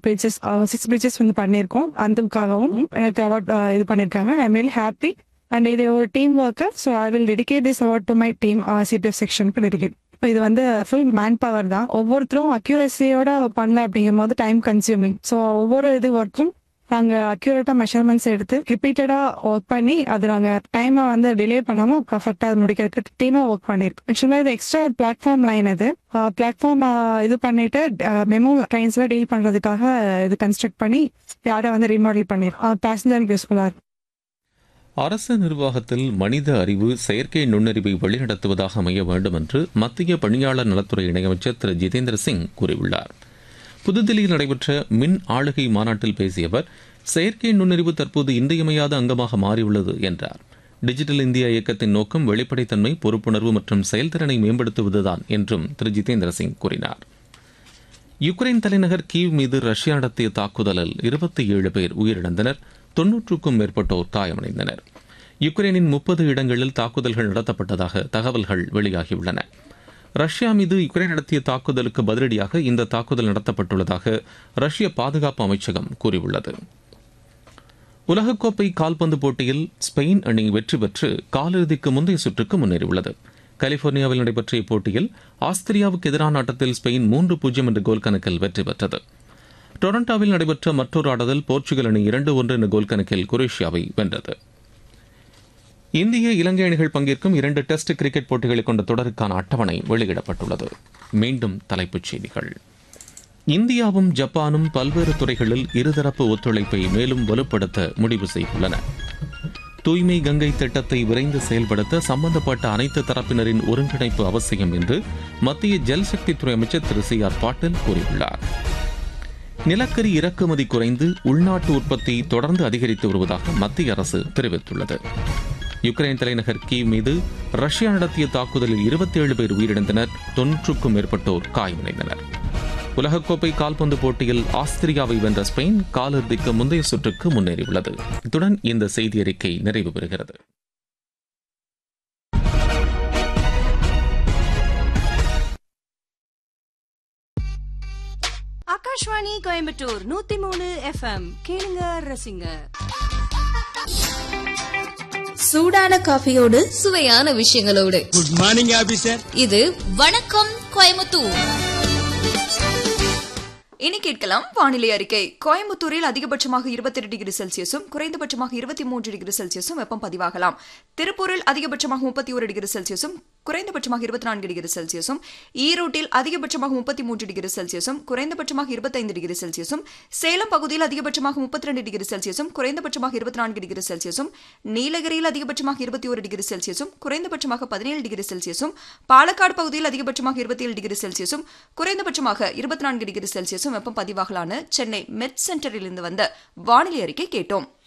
Bridges 6 bridges வந்து பண்ணியிருக்கோம். அதுக்காகவும் எனக்கு அவார்ட் இது பண்ணியிருக்காங்க. I am very happy and இது ஒரு team work. So I will dedicate this award to my team CBF செக்ஷனுக்கு டெடிகேட். இது வந்து ஃபுல் மேன் பவர் தான். ஒவ்வொருத்தரும் அக்யூரஸியோட பண்ணல அப்படிங்கும் போது டைம் கன்சியூமிங். ஸோ ஒவ்வொரு இது ஒர்க்கும் நாங்கள் அக்யூரேட்டாக மெஷர்மெண்ட்ஸ் எடுத்து ரிப்பீட்டடாக ஒர்க் பண்ணி அது நாங்கள் டைமை வந்து டிலே பண்ணாமல் பர்ஃபெக்டாக முடிக்கிறதுக்கு டீமாக ஒர்க் பண்ணியிருக்கோம். ஆக்சுவலாக இது எக்ஸ்ட்ரா பிளாட்ஃபார்ம் லைன். இது பிளாட்ஃபார்ம் இது பண்ணிட்டு மெமோ ட்ரெயின்ஸில் டீல் பண்ணுறதுக்காக இது கன்ஸ்ட்ரக்ட் பண்ணி யாரை வந்து ரீமாடல் பண்ணியிருக்கோம். பேசஞ்சருக்கு யூஸ்ஃபுல்லாக இருக்கும். அரசு நிர்வாகத்தில் மனித அறிவு செயற்கை நுண்ணறிவை வழிநடத்துவதாக அமைய வேண்டும் என்று மத்திய பணியாளர் நலத்துறை இணையமைச்சர் திரு ஜிதேந்திர சிங் கூறியுள்ளார். புதுதில்லியில் நடைபெற்ற மின் ஆளுகை மாநாட்டில் பேசிய அவர், செயற்கை நுண்ணறிவு தற்போது இன்றியமையாத அங்கமாக மாறியுள்ளது என்றார். டிஜிட்டல் இந்தியா இயக்கத்தின் நோக்கம் வெளிப்படைத்தன்மை, பொறுப்புணர்வு மற்றும் செயல்திறனை மேம்படுத்துவதுதான் என்றும் திரு ஜிதேந்திர சிங் கூறினார். யுக்ரைன் தலைநகர் கீவ் மீது ரஷ்யா நடத்திய தாக்குதலில் 27 பேர் உயிரிழந்தனர். 90க்கும் மேற்பட்டோர் காயமடைந்தனர். யுக்ரைனின் 30 இடங்களில் தாக்குதல்கள் நடத்தப்பட்டதாக தகவல்கள் வெளியாகியுள்ளன. ரஷ்யா மீது யுக்ரைன் நடத்திய தாக்குதலுக்கு பதிலடியாக இந்த தாக்குதல் நடத்தப்பட்டுள்ளதாக ரஷ்ய பாதுகாப்பு அமைச்சகம் கூறியுள்ளது. உலகக்கோப்பை கால்பந்து போட்டியில் ஸ்பெயின் அணி வெற்றி பெற்று காலிறுதிக்கு முந்தைய சுற்றுக்கு முன்னேறியுள்ளது. கலிபோர்னியாவில் நடைபெற்ற இப்போட்டியில் ஆஸ்திரியாவுக்கு எதிரான ஆட்டத்தில் ஸ்பெயின் 3-0 என்ற கோல் கணக்கில் வெற்றி பெற்றது. டொரண்டோவில் நடைபெற்ற மற்றொரு ஆட்டத்தில் போர்ச்சுகல் அணி 2-1 என்ற கோல் கணக்கில் குரேஷியாவை வென்றது. இந்திய இலங்கை அணிகள் பங்கேற்கும் 2 டெஸ்ட் கிரிக்கெட் போட்டிகளை கொண்ட தொடருக்கான அட்டவணை வெளியிடப்பட்டுள்ளது. மீண்டும் தலைப்புச் செய்திகள். இந்தியாவும் ஜப்பானும் பல்வேறு துறைகளில் இருதரப்பு ஒத்துழைப்பை மேலும் வலுப்படுத்த முடிவு செய்துள்ளன. தூய்மை கங்கை திட்டத்தை விரைந்து செயல்படுத்த சம்பந்தப்பட்ட அனைத்து தரப்பினரின் ஒருங்கிணைப்பு அவசியம் என்று மத்திய ஜல்சக்தித்துறை அமைச்சர் திரு CR பாட்டீல் கூறியுள்ளார். நிலக்கரி இறக்குமதி குறைந்து உள்நாட்டு உற்பத்தி தொடர்ந்து அதிகரித்து வருவதாக மத்திய அரசு தெரிவித்துள்ளது. யுக்ரைன் தலைநகர் கீவ் மீது ரஷ்யா நடத்திய தாக்குதலில் 27 பேர் உயிரிழந்தனர். 90க்கும் மேற்பட்டோர் காயமடைந்தனர். உலகக்கோப்பை கால்பந்து போட்டியில் ஆஸ்திரியாவை வென்ற ஸ்பெயின் காலிறுதிக்கு முந்தைய சுற்றுக்கு முன்னேறியுள்ளது. இத்துடன் இந்த செய்தி அறிக்கை நிறைவு பெறுகிறது. ஆகாஷ்வாணி கோயம்புத்தூர் 103 FM கேளுங்க ரசிங்க. சூடான காஃபியோடு சுவையான விஷயங்களோடு. Good morning officer. இது வணக்கம் கோயம்புத்தூர். இனி கேட்கலாம் வானிலை அறிக்கை. கோயம்புத்தூரில் அதிகபட்சமாக 22 டிகிரி செல்சியஸும் குறைந்தபட்சமாக 23 டிகிரி செல்சியஸும் வெப்பம் பதிவாகலாம். திருப்பூரில் அதிகபட்சமாக 31 டிகிரி செல்சியஸும் குறைந்தபட்சமாக 24 டிகிரி செல்சியஸும், ஈரோட்டில் அதிகபட்சமாக 33 டிகிரி செல்சியஸும் குறைந்தபட்சமாக 25 டிகிரி செல்சியஸும், சேலம் பகுதியில் அதிகபட்சமாக 32 டிகிரி செல்சியஸும் குறைந்தபட்சமாக 24 டிகிரி செல்சியஸும், நீலகிரியில் அதிகபட்சமாக 21 டிகிரி செல்சியஸும் குறைந்தபட்சமாக 17 டிகிரி செல்சியஸும், பாலக்காடு பகுதியில் அதிகபட்சமாக 27 டிகிரி செல்சியஸும் குறைந்தபட்சமாக 24 டிகிரி செல்சியஸும் வெப்பம் பதிவாகலான சென்னை மெட் சென்டரில் இருந்து வந்த வானிலை அறிக்கை கேட்டோம்.